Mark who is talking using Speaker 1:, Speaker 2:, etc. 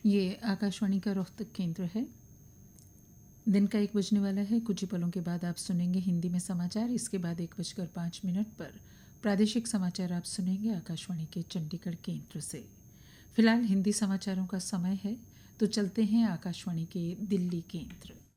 Speaker 1: ये आकाशवाणी का रोहतक केंद्र है। दिन का 1 बजने वाला है। कुछ ही पलों के बाद आप सुनेंगे हिंदी में समाचार। इसके बाद 1:05 पर प्रादेशिक समाचार आप सुनेंगे आकाशवाणी के चंडीगढ़ केंद्र से। फिलहाल हिंदी समाचारों का समय है, तो चलते हैं आकाशवाणी के दिल्ली केंद्र।